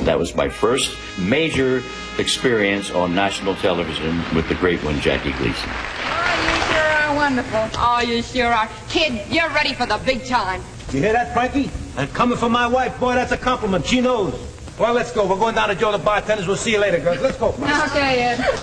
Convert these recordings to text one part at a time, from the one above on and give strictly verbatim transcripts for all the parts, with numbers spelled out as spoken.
That was my first major experience on national television with the great one, Jackie Gleason. Oh, you sure are wonderful. Oh, you sure are. Kid, you're ready for the big time. You hear that, Frankie? And coming from my wife, boy, that's a compliment. She knows. Well, let's go. We're going down to Joe the bartenders. We'll see you later, girls. Let's go. Okay, Ed.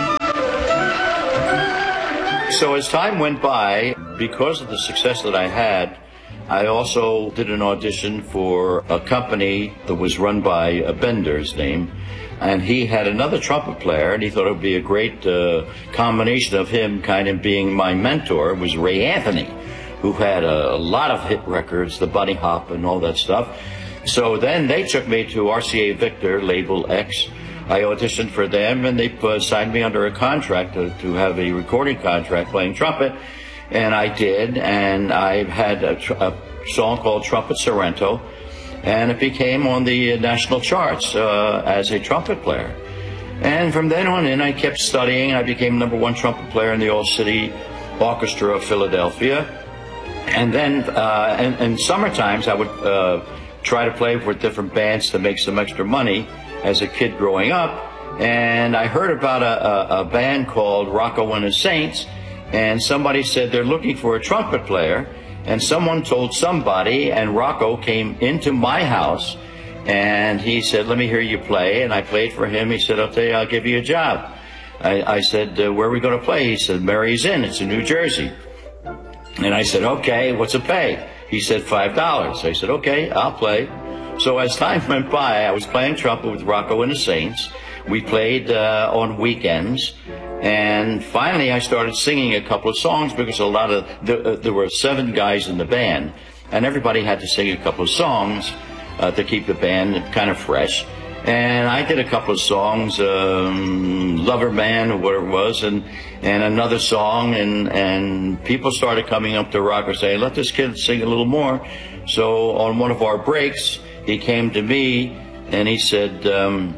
So as time went by, because of the success that I had, I also did an audition for a company that was run by uh, Bender's name, and he had another trumpet player, and he thought it would be a great uh, combination of him kind of being my mentor. It was Ray Anthony, who had a, a lot of hit records, the Bunny Hop and all that stuff. So then they took me to R C A Victor, label X. I auditioned for them, and they uh, signed me under a contract to, to have a recording contract playing trumpet, and I did, and I had a, tr a song called Trumpet Sorrento, and it became on the national charts uh, as a trumpet player. And from then on in, I kept studying. I became number one trumpet player in the All-City Orchestra of Philadelphia, and then uh, in, in summer times, I would uh, try to play with different bands to make some extra money as a kid growing up, and I heard about a, a, a band called Rocco and the Saints, and somebody said they're looking for a trumpet player, and someone told somebody, and Rocco came into my house, and he said, let me hear you play, and I played for him. He said, okay, I'll give you a job. I, I said, uh, where are we going to play? He said, Mary's Inn, it's in New Jersey. And I said, okay, what's it pay? He said, five dollars. I said, okay, I'll play. So as time went by, I was playing trumpet with Rocco and the Saints. We played uh, on weekends, and finally I started singing a couple of songs because a lot of the, uh, there were seven guys in the band, and everybody had to sing a couple of songs uh, to keep the band kind of fresh. And I did a couple of songs, um, Lover Man or whatever it was, and and another song, and and people started coming up to Rocco saying, let this kid sing a little more. So on one of our breaks, he came to me and he said, um,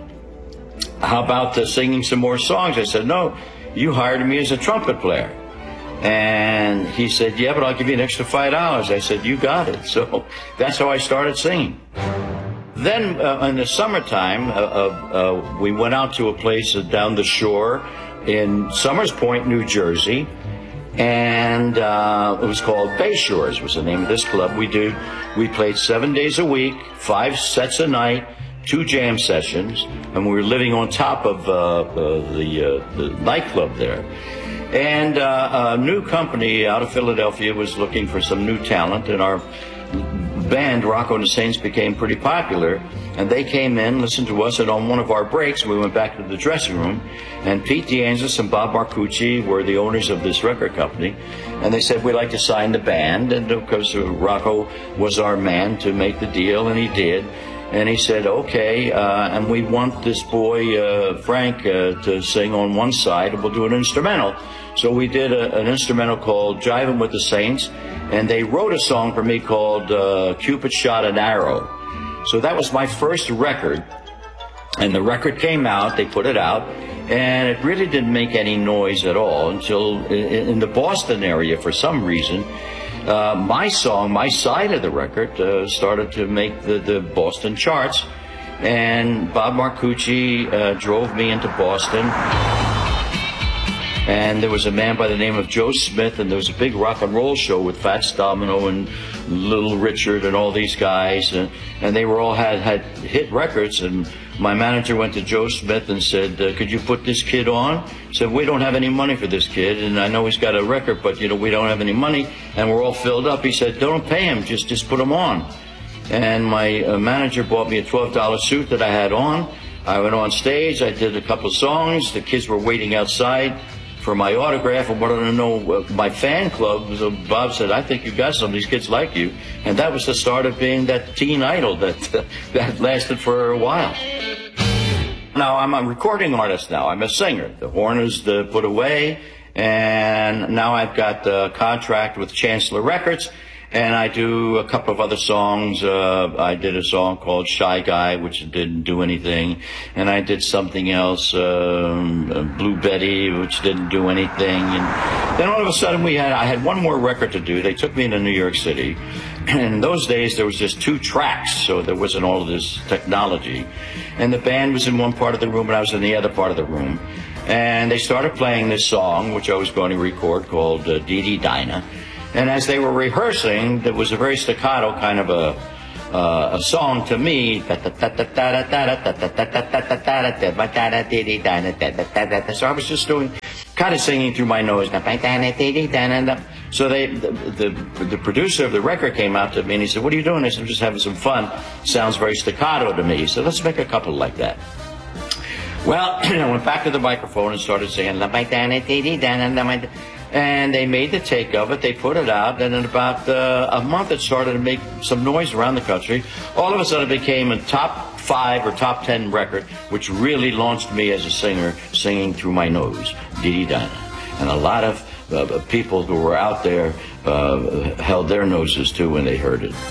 how about uh, singing some more songs? I said, no, you hired me as a trumpet player. And he said, yeah, but I'll give you an extra five dollars. I said, you got it. So that's how I started singing. Then uh, in the summertime, uh, uh, we went out to a place uh, down the shore in Summers Point, New Jersey, and uh, it was called Bay Shores was the name of this club. We do, we played seven days a week, five sets a night, two jam sessions, and we were living on top of uh, uh, the, uh, the nightclub there. And uh, a new company out of Philadelphia was looking for some new talent, and our band, Rocco and the Saints, became pretty popular, and they came in, listened to us, and on one of our breaks, we went back to the dressing room, and Pete DeAngelis and Bob Marcucci were the owners of this record company, and they said, we'd like to sign the band, and of course, Rocco was our man to make the deal, and he did, and he said, okay, uh, and we want this boy, uh, Frank, uh, to sing on one side, and we'll do an instrumental. So we did a, an instrumental called Jivin' with the Saints, and they wrote a song for me called uh, Cupid Shot an Arrow. So that was my first record, and the record came out, they put it out, and it really didn't make any noise at all until in, in the Boston area, for some reason, uh, my song, my side of the record, uh, started to make the, the Boston charts, and Bob Marcucci uh, drove me into Boston. And there was a man by the name of Joe Smith, and there was a big rock and roll show with Fats Domino and Little Richard and all these guys, and, and they were all had, had hit records, and my manager went to Joe Smith and said, uh, could you put this kid on? He said, we don't have any money for this kid, and I know he's got a record, but you know, we don't have any money, and we're all filled up. He said, don't pay him, just, just put him on. And my uh, manager bought me a twelve dollar suit that I had on. I went on stage, I did a couple of songs, the kids were waiting outside for my autograph and wanted to know uh, my fan club. So Bob said, I think you got some, these kids like you. And that was the start of being that teen idol that, uh, that lasted for a while. Now I'm a recording artist now, I'm a singer. The horn is uh, put away, and now I've got a contract with Chancellor Records, and I do a couple of other songs. Uh, I did a song called Shy Guy, which didn't do anything. And I did something else, um, Blue Betty, which didn't do anything. And then all of a sudden we had, I had one more record to do. They took me to New York City, in those days, there was just two tracks, so there wasn't all of this technology. And the band was in one part of the room, and I was in the other part of the room. And they started playing this song, which I was going to record, called uh, Dee Dee Dinah. And as they were rehearsing, there was a very staccato kind of a uh, a song to me. So I was just doing, kind of singing through my nose. So they, the, the, the producer of the record came out to me and he said, "What are you doing?" I said, "I'm just having some fun. Sounds very staccato to me." He said, "Let's make a couple like that." Well, I went back to the microphone and started singing, and they made the take of it. They put it out, and in about uh, a month, it started to make some noise around the country. All of a sudden, it became a top five or top ten record, which really launched me as a singer, singing through my nose, Dee Dee Dinah. And a lot of uh, people who were out there uh, held their noses, too, when they heard it.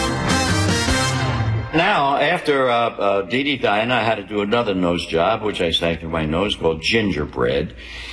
Now, after uh, uh, Dee Dee Dinah, I had to do another nose job, which I sang through my nose, called Gingerbread.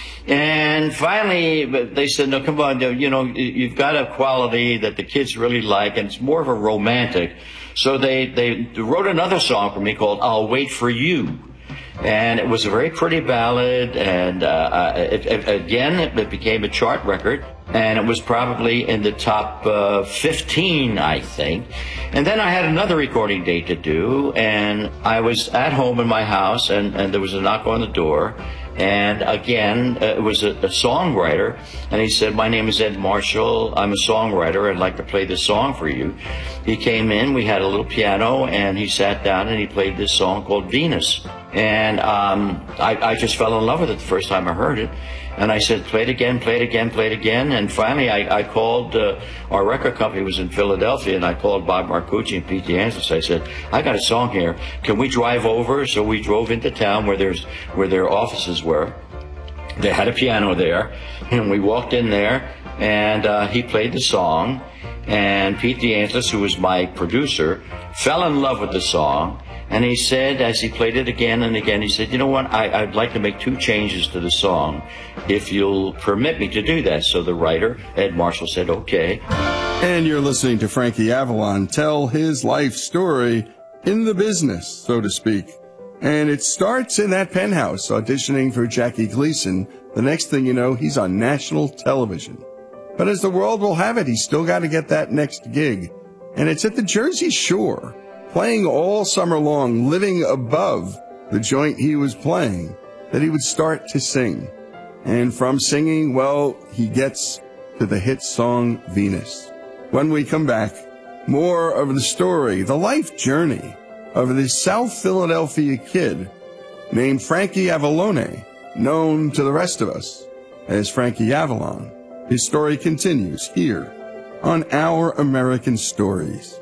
And finally, they said, "No, come on, you know, you've got a quality that the kids really like, and it's more of a romantic." So they, they wrote another song for me called I'll Wait for You. And it was a very pretty ballad, and uh, it, it, again, it, it became a chart record, and it was probably in the top uh, fifteen, I think. And then I had another recording date to do, and I was at home in my house, and, and there was a knock on the door. And again, uh, it was a, a songwriter, and he said, "My name is Ed Marshall. I'm a songwriter. I'd like to play this song for you." He came in, we had a little piano, and he sat down and he played this song called Venus. And um, I, I just fell in love with it the first time I heard it. And I said, "Play it again, play it again, play it again." And finally, I, I called, uh, our record company was in Philadelphia, and I called Bob Marcucci and Pete DeAngelis. I said, "I got a song here. Can we drive over?" So we drove into town where there's where their offices were. They had a piano there, and we walked in there, and uh, he played the song. And Pete DeAngelis, who was my producer, fell in love with the song. And he said, as he played it again and again, he said, "You know what, I, I'd like to make two changes to the song, if you'll permit me to do that." So the writer, Ed Marshall, said, "Okay." And you're listening to Frankie Avalon tell his life story in the business, so to speak. And it starts in that penthouse, auditioning for Jackie Gleason. The next thing you know, he's on national television. But as the world will have it, he's still got to get that next gig. And it's at the Jersey Shore, playing all summer long, living above the joint he was playing, that he would start to sing. And from singing, well, he gets to the hit song Venus. When we come back, more of the story, the life journey of this South Philadelphia kid named Frankie Avalone, known to the rest of us as Frankie Avalon. His story continues here on Our American Stories.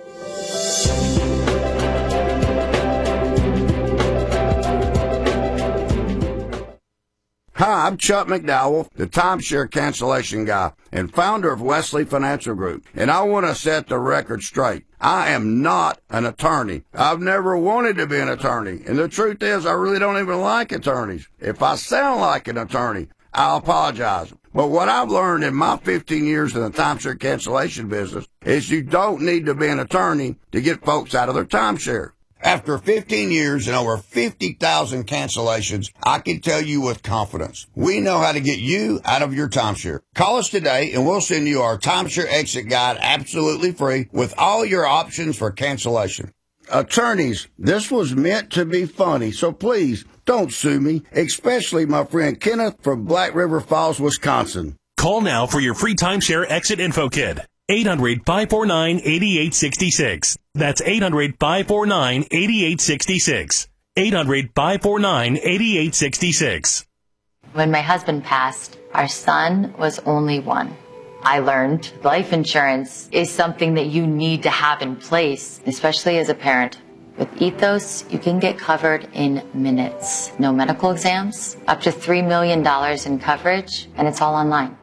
Hi, I'm Chuck McDowell, the timeshare cancellation guy and founder of Wesley Financial Group, and I want to set the record straight. I am not an attorney. I've never wanted to be an attorney, and the truth is I really don't even like attorneys. If I sound like an attorney, I'll apologize. But what I've learned in my fifteen years in the timeshare cancellation business is you don't need to be an attorney to get folks out of their timeshare. After fifteen years and over fifty thousand cancellations, I can tell you with confidence, we know how to get you out of your timeshare. Call us today and we'll send you our timeshare exit guide absolutely free with all your options for cancellation. Attorneys, this was meant to be funny, so please don't sue me, especially my friend Kenneth from Black River Falls, Wisconsin. Call now for your free timeshare exit info kit. eight hundred, five four nine, eight eight six six. That's eight hundred, five four nine, eight eight six six. eight hundred, five four nine, eight eight six six. When my husband passed, our son was only one. I learned life insurance is something that you need to have in place, especially as a parent. With Ethos, you can get covered in minutes. No medical exams, up to three million dollars in coverage, and it's all online.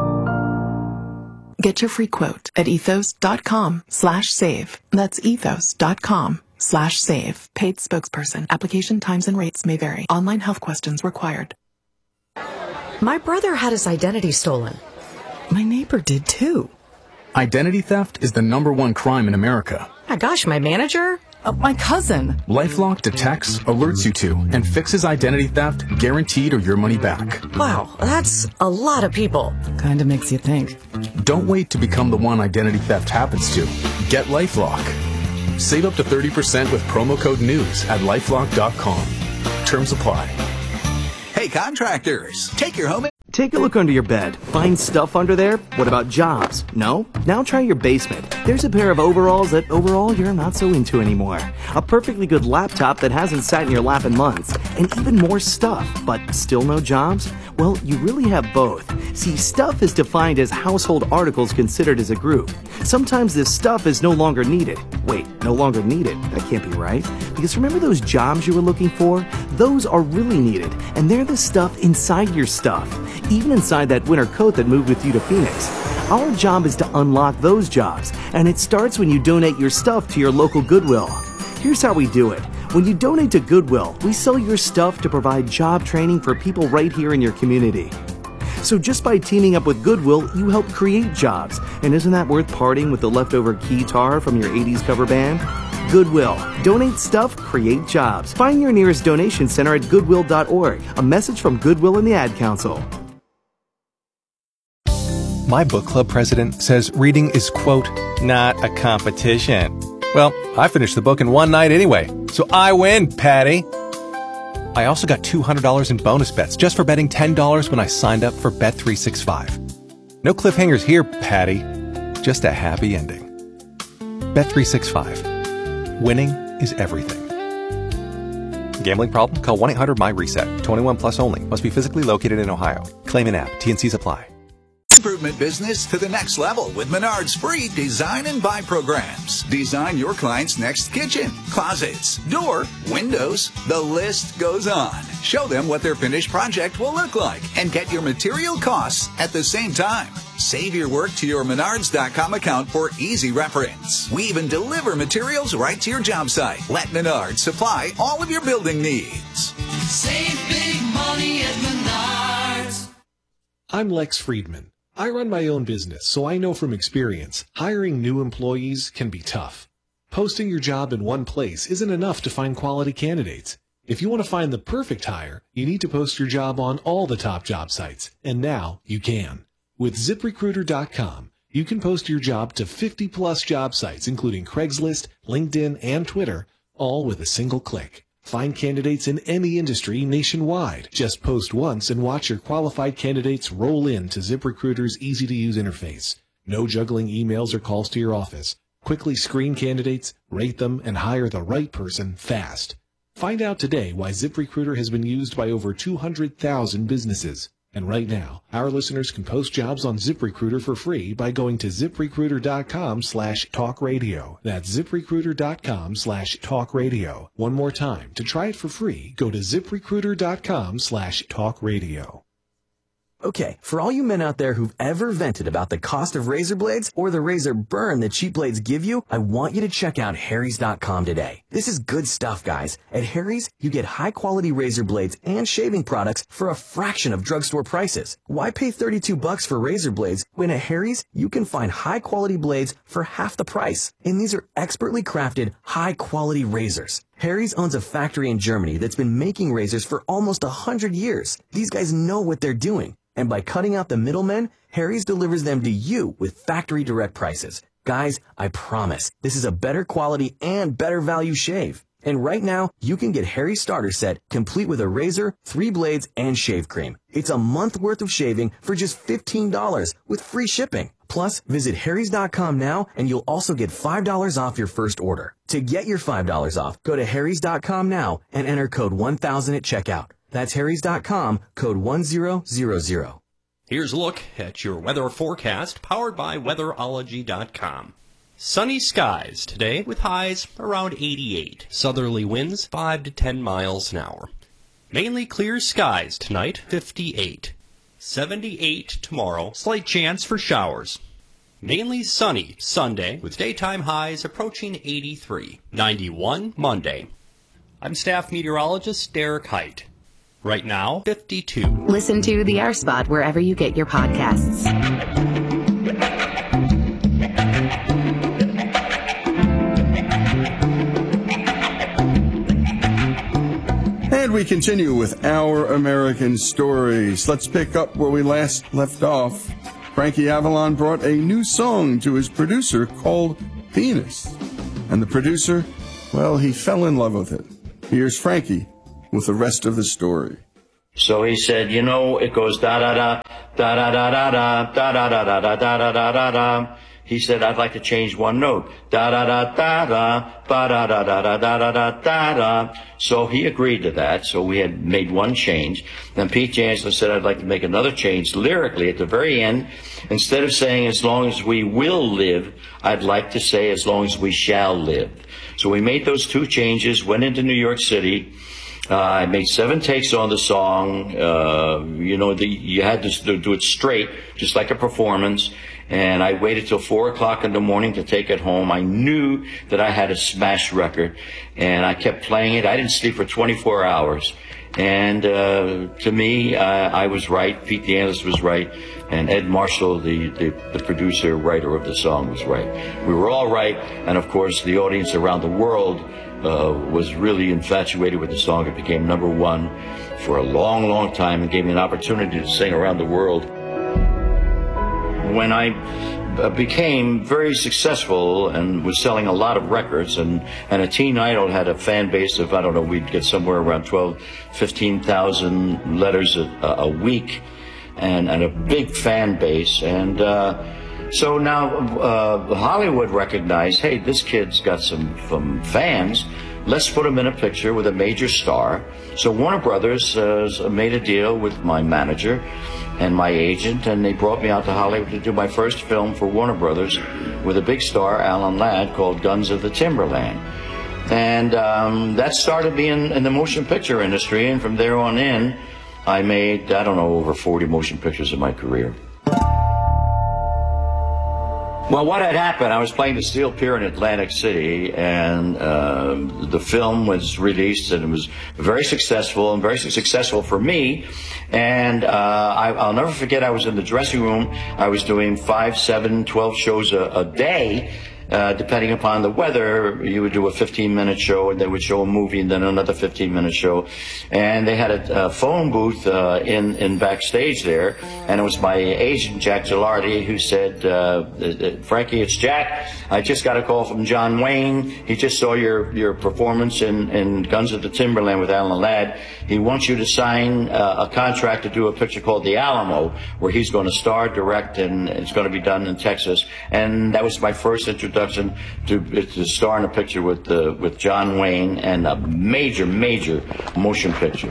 Get your free quote at ethos.com slash save. That's ethos.com slash save. Paid spokesperson. Application times and rates may vary. Online health questions required. My brother had his identity stolen. My neighbor did too. Identity theft is the number one crime in America. My gosh, my manager? Uh, my cousin. LifeLock detects, alerts you to, and fixes identity theft guaranteed or your money back. Wow, that's a lot of people. Kinda makes you think. Don't wait to become the one identity theft happens to. Get LifeLock. Save up to thirty percent with promo code NEWS at lifelock dot com. Terms apply. Hey, contractors, take your home. Take a look under your bed. Find stuff under there? What about jobs? No? Now try your basement. There's a pair of overalls that overall you're not so into anymore. A perfectly good laptop that hasn't sat in your lap in months. And even more stuff, but still no jobs? Well, you really have both. See, stuff is defined as household articles considered as a group. Sometimes this stuff is no longer needed. Wait, no longer needed? That can't be right. Because remember those jobs you were looking for? Those are really needed, and they're the stuff inside your stuff. Even inside that winter coat that moved with you to Phoenix. Our job is to unlock those jobs, and it starts when you donate your stuff to your local Goodwill. Here's how we do it. When you donate to Goodwill, we sell your stuff to provide job training for people right here in your community. So just by teaming up with Goodwill, you help create jobs. And isn't that worth parting with the leftover keytar from your eighties cover band? Goodwill. Donate stuff, create jobs. Find your nearest donation center at goodwill dot org. A message from Goodwill and the Ad Council. My book club president says reading is, quote, not a competition. Well, I finished the book in one night anyway, so I win, Patty. I also got two hundred dollars in bonus bets just for betting ten dollars when I signed up for Bet three sixty-five. No cliffhangers here, Patty. Just a happy ending. Bet three sixty-five. Winning is everything. Gambling problem? Call one eight hundred M Y reset. twenty-one plus only. Must be physically located in Ohio. Claim an app. T and C's apply. Improvement business to the next level with Menard's free design and buy programs. Design your client's next kitchen, closets, door, windows. The list goes on. Show them what their finished project will look like and get your material costs at the same time. Save your work to your Menards dot com account for easy reference. We even deliver materials right to your job site. Let Menards supply all of your building needs. Save big money at Menards. I'm Lex Friedman. I run my own business, so I know from experience, hiring new employees can be tough. Posting your job in one place isn't enough to find quality candidates. If you want to find the perfect hire, you need to post your job on all the top job sites, and now you can. With zip recruiter dot com, you can post your job to fifty plus job sites, including Craigslist, LinkedIn, and Twitter, all with a single click. Find candidates in any industry nationwide. Just post once and watch your qualified candidates roll into ZipRecruiter's easy-to-use interface. No juggling emails or calls to your office. Quickly screen candidates, rate them, and hire the right person fast. Find out today why ZipRecruiter has been used by over two hundred thousand businesses. And right now, our listeners can post jobs on ZipRecruiter for free by going to zip recruiter dot com slash talk radio. That's zip recruiter dot com slash talk radio. One more time, to try it for free, go to zip recruiter dot com slash talk radio. Okay, for all you men out there who've ever vented about the cost of razor blades or the razor burn that cheap blades give you, I want you to check out harrys dot com today. This is good stuff, guys. At Harry's, you get high-quality razor blades and shaving products for a fraction of drugstore prices. Why pay thirty-two bucks for razor blades when at Harry's, you can find high-quality blades for half the price? And these are expertly crafted, high-quality razors. Harry's owns a factory in Germany that's been making razors for almost a hundred years. These guys know what they're doing. And by cutting out the middlemen, Harry's delivers them to you with factory direct prices. Guys, I promise, this is a better quality and better value shave. And right now, you can get Harry's starter set complete with a razor, three blades, and shave cream. It's a month worth of shaving for just fifteen dollars with free shipping. Plus, visit harrys dot com now and you'll also get five dollars off your first order. To get your five dollars off, go to harrys dot com now and enter code one thousand at checkout. That's harrys dot com, code one thousand. Here's a look at your weather forecast, powered by weatherology dot com. Sunny skies today with highs around eighty-eight. Southerly winds five to ten miles an hour. Mainly clear skies tonight, fifty-eight. seventy-eight tomorrow, slight chance for showers. Mainly sunny Sunday with daytime highs approaching eighty-three. ninety-one Monday. I'm staff meteorologist Derek Height. Right now, fifty-two. Listen to The Air Spot wherever you get your podcasts. And we continue with Our American Stories. Let's pick up where we last left off. Frankie Avalon brought a new song to his producer called Venus. And the producer, well, he fell in love with it. Here's Frankie with the rest of the story. So he said, you know, it goes da-da-da, da-da-da-da-da, da-da-da-da-da, da-da-da-da-da. He said, I'd like to change one note. Da-da-da-da-da, ba-da-da-da-da-da-da-da-da. So he agreed to that. So we had made one change. Then Pete Jansson said, I'd like to make another change lyrically at the very end. Instead of saying, as long as we will live, I'd like to say, as long as we shall live. So we made those two changes, went into New York City. Uh, I made seven takes on the song. Uh, you know, the, you had to do it straight, just like a performance. And I waited till four o'clock in the morning to take it home. I knew that I had a smash record, and I kept playing it. I didn't sleep for twenty-four hours. And uh, to me, uh, I was right. Pete DeAngelis was right. And Ed Marshall, the, the, the producer, writer of the song, was right. We were all right. And, of course, the audience around the world uh, was really infatuated with the song. It became number one for a long, long time and gave me an opportunity to sing around the world. When I uh, became very successful and was selling a lot of records, and, and a Teen Idol had a fan base of, I don't know, we'd get somewhere around twelve, fifteen thousand letters a, a week, and, and a big fan base. And uh, so now uh, Hollywood recognized, hey, this kid's got some, some fans. Let's put him in a picture with a major star. So Warner Brothers uh, made a deal with my manager and my agent, and they brought me out to Hollywood to do my first film for Warner Brothers with a big star, Alan Ladd, called Guns of the Timberland. And um, that started me in, in the motion picture industry, and from there on in, I made, I don't know, over forty motion pictures in my career. Well, what had happened, I was playing the Steel Pier in Atlantic City, and uh, the film was released, and it was very successful, and very successful for me. And uh, I, I'll never forget, I was in the dressing room. I was doing five, seven, twelve shows a, a day. Uh, depending upon the weather, you would do a fifteen-minute show, and they would show a movie, and then another fifteen-minute show. And they had a, a phone booth uh, in, in backstage there, and it was my agent, Jack Gilardi, who said, uh, Frankie, it's Jack. I just got a call from John Wayne. He just saw your, your performance in, in Guns of the Timberland with Alan Ladd. He wants you to sign uh, a contract to do a picture called The Alamo, where he's going to star, direct, and it's going to be done in Texas. And that was my first introduction to, to star in a picture with uh, with John Wayne, and a major, major motion picture.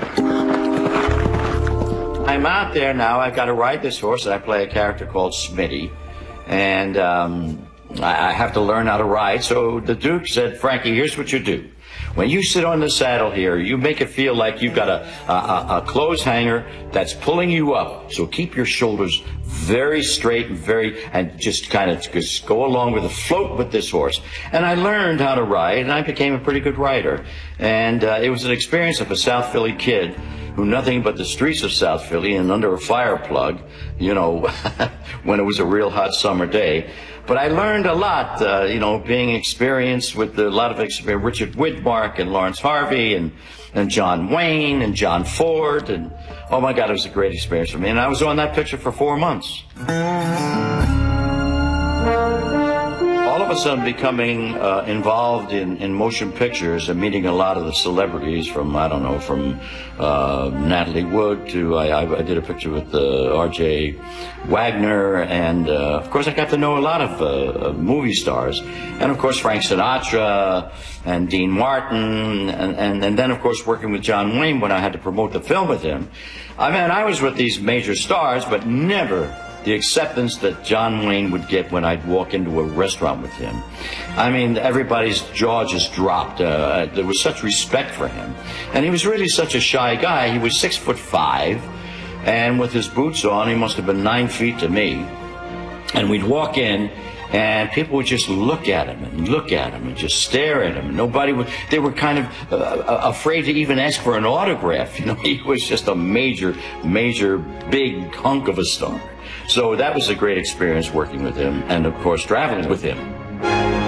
I'm out there now. I've got to ride this horse, and I play a character called Smitty, and um, I, I have to learn how to ride. So the Duke said, Frankie, here's what you do. When you sit on the saddle here, you make it feel like you've got a, a, a clothes hanger that's pulling you up. So keep your shoulders very straight and very, and just kind of just go along with the float with this horse. And I learned how to ride, and I became a pretty good rider. And uh, it was an experience of a South Philly kid who nothing but the streets of South Philly and under a fire plug, you know, when it was a real hot summer day. But I learned a lot, uh, you know, being experienced with a lot of experience, Richard Widmark and Lawrence Harvey and, and John Wayne and John Ford. And, oh, my God, it was a great experience for me. And I was on that picture for four months. All of a sudden becoming uh, involved in, in motion pictures and meeting a lot of the celebrities from, I don't know, from uh, Natalie Wood to, I, I did a picture with uh, R J Wagner, and uh, of course I got to know a lot of uh, movie stars, and of course Frank Sinatra and Dean Martin, and, and, and then of course working with John Wayne when I had to promote the film with him. I mean, I was with these major stars, but never the acceptance that John Wayne would get when I'd walk into a restaurant with him. I mean, everybody's jaw just dropped. Uh, there was such respect for him. And he was really such a shy guy. He was six foot five, and with his boots on, he must have been nine feet to me. And we'd walk in, and people would just look at him and look at him and just stare at him. Nobody would, they were kind of uh, afraid to even ask for an autograph. You know, he was just a major, major, big hunk of a star. So that was a great experience working with him, and of course traveling with him.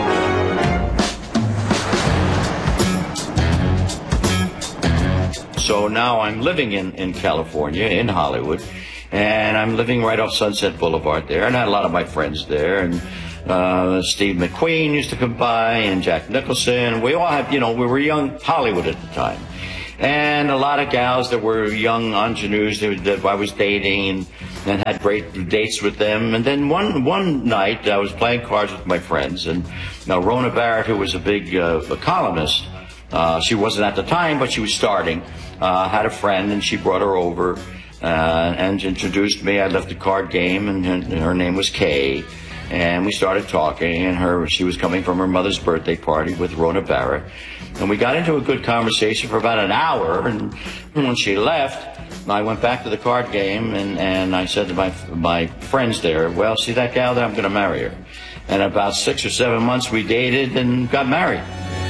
So so now I'm living in, in California, in Hollywood, and I'm living right off Sunset Boulevard there, and I had a lot of my friends there, and uh, Steve McQueen used to come by, and Jack Nicholson. We all had, you know, we were young Hollywood at the time. And a lot of gals that were young ingenues that, that I was dating and, and had great dates with them. And then one one night I was playing cards with my friends, and now Rona Barrett, who was a big uh, a columnist, uh, she wasn't at the time, but she was starting, uh, had a friend, and she brought her over uh, and introduced me. I left the card game, and her, her name was Kay. And we started talking, and her she was coming from her mother's birthday party with Rona Barrett. And we got into a good conversation for about an hour, and when she left, I went back to the card game, and, and I said to my my friends there, well, see that gal there? I'm going to marry her. And about six or seven months we dated and got married.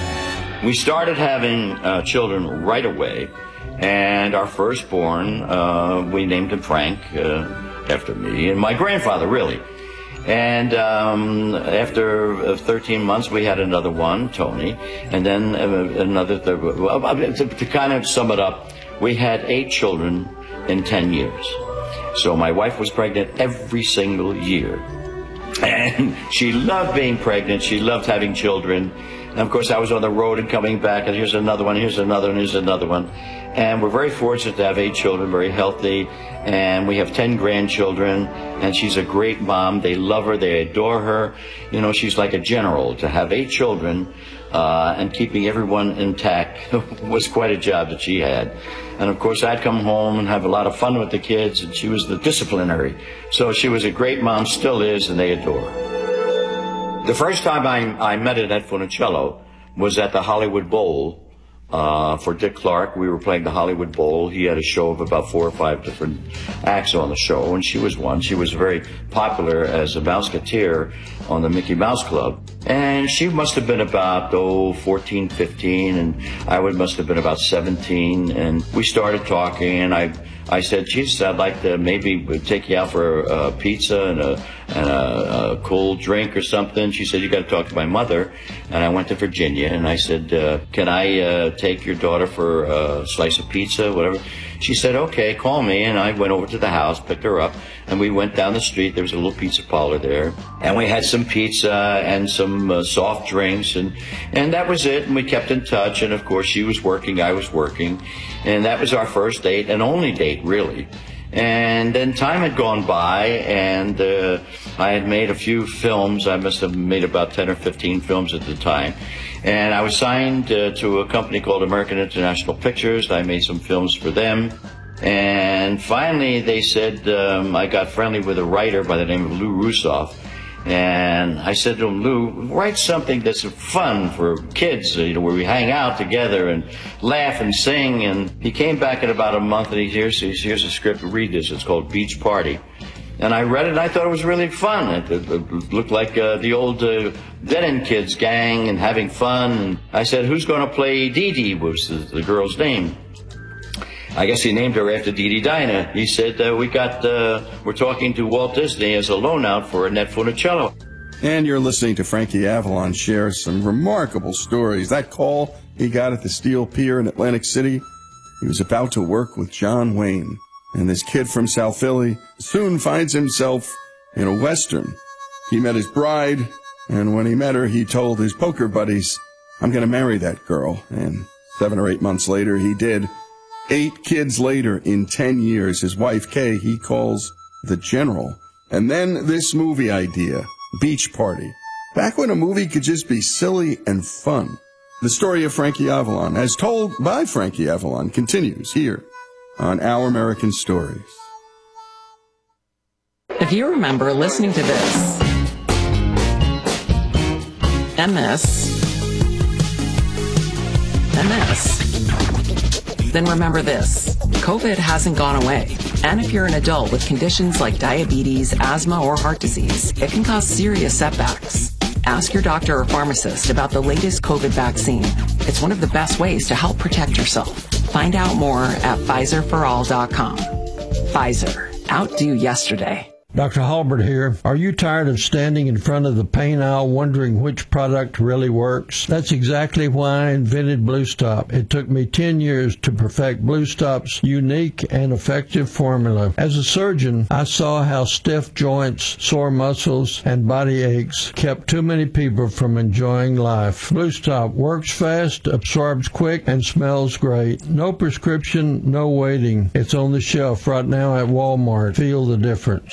We started having uh, children right away, and our firstborn, uh, we named him Frank, uh, after me, and my grandfather, really. And um, after thirteen months, we had another one, Tony, and then another. Well, to, to kind of sum it up, we had eight children in ten years. So my wife was pregnant every single year, and she loved being pregnant. She loved having children. And of course, I was on the road and coming back, and here's another one, here's another one, here's another one. And we're very fortunate to have eight children, very healthy, and we have ten grandchildren, and she's a great mom. They love her, they adore her. You know, she's like a general. To have eight children uh, and keeping everyone intact was quite a job that she had. And of course, I'd come home and have a lot of fun with the kids, and she was the disciplinary. So she was a great mom, still is, and they adore her. The first time I, I met Annette Funicello was at the Hollywood Bowl. Uh, for Dick Clark, we were playing the Hollywood Bowl. He had a show of about four or five different acts on the show, and she was one. She was very popular as a Mouseketeer on the Mickey Mouse Club. And she must have been about, oh, fourteen, fifteen, and I would must have been about seventeen. And we started talking, and I I said, geez, I'd like to maybe take you out for a pizza and a, and a, a cold drink or something. She said, you got to talk to my mother. And I went to Virginia, and I said, uh, can I uh, take your daughter for a slice of pizza, whatever? She said, okay, call me. And I went over to the house, picked her up, and we went down the street. There was a little pizza parlor there, and we had some pizza and some uh, soft drinks, and, and that was it. And we kept in touch, and of course, she was working, I was working, and that was our first date, and only date, really. And then time had gone by, and uh, I had made a few films. I must have made about ten or fifteen films at the time. And I was signed uh, to a company called American International Pictures. I made some films for them. And finally, they said, um, I got friendly with a writer by the name of Lou Russoff. And I said to him, Lou, write something that's fun for kids, you know, where we hang out together and laugh and sing. And he came back in about a month, and he here's, here's a script, read this. It's called Beach Party. And I read it, and I thought it was really fun. It, it, it looked like uh, the old uh, Dead End Kids gang and having fun. And I said, who's going to play Dee Dee, was the, the girl's name. I guess he named her after Dee Dee Dinah. He said, uh, we got, uh, we're talking to Walt Disney as a loan out for Annette Funicello. And you're listening to Frankie Avalon share some remarkable stories. That call he got at the Steel Pier in Atlantic City, he was about to work with John Wayne. And this kid from South Philly soon finds himself in a Western. He met his bride, and when he met her, he told his poker buddies, I'm going to marry that girl. And seven or eight months later, he did. Eight kids later, in ten years, his wife, Kay, he calls the General. And then this movie idea, Beach Party. Back when a movie could just be silly and fun. The story of Frankie Avalon, as told by Frankie Avalon, continues here on Our American Stories. If you remember listening to this, M S, M S, then remember this. COVID hasn't gone away. And if you're an adult with conditions like diabetes, asthma, or heart disease, it can cause serious setbacks. Ask your doctor or pharmacist about the latest COVID vaccine. It's one of the best ways to help protect yourself. Find out more at Pfizer for all dot com. Pfizer. Outdo yesterday. Doctor Halbert here. Are you tired of standing in front of the pain aisle wondering which product really works? That's exactly why I invented Blue Stop. It took me ten years to perfect Blue Stop's unique and effective formula. As a surgeon, I saw how stiff joints, sore muscles, and body aches kept too many people from enjoying life. Blue Stop works fast, absorbs quick, and smells great. No prescription, no waiting. It's on the shelf right now at Walmart. Feel the difference.